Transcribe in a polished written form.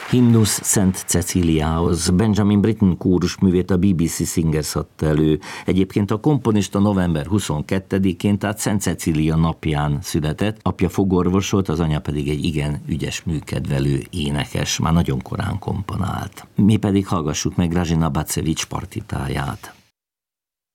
Himnusz Szent Cecíliához. Benjamin Britten kórusművét a BBC Singers adta elő. Egyébként a komponista november 22-én, tehát Szent Cecília napján született. Apja fogorvos volt, az anya pedig egy igen ügyes műkedvelő énekes, már nagyon korán komponált. Mi pedig hallgassuk meg Grażyna Bacewicz partitáját.